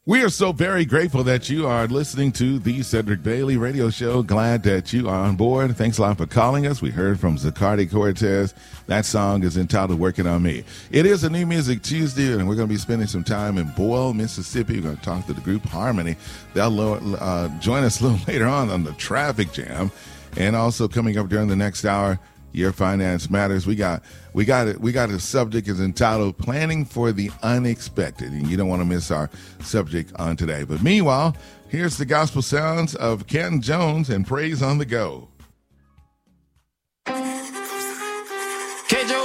We are so very grateful that you are listening to the Cedric Bailey Radio Show. Glad that you are on board. Thanks a lot for calling us. We heard from Zacardi Cortez. That song is entitled Working on Me. It is a New Music Tuesday, and we're going to be spending some time in Boyle, Mississippi. We're going to talk to the group Harmony. They'll join us a little later on the traffic jam. And also coming up during the next hour, Your Finance Matters. We got a subject is entitled Planning for the Unexpected, and you don't want to miss our subject on today. But meanwhile, here's the gospel sounds of Ken Jones and Praise on the Go. Ken Jones.